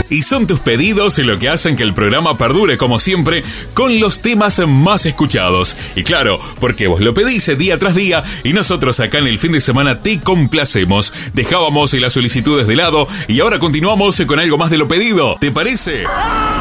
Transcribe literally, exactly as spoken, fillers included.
Y son tus pedidos lo que hacen que el programa perdure como siempre con los temas más escuchados. Y claro, porque vos lo pedís día tras día y nosotros acá en el fin de semana te complacemos. Dejábamos las solicitudes de lado y ahora continuamos con algo más de lo pedido. ¿Te parece?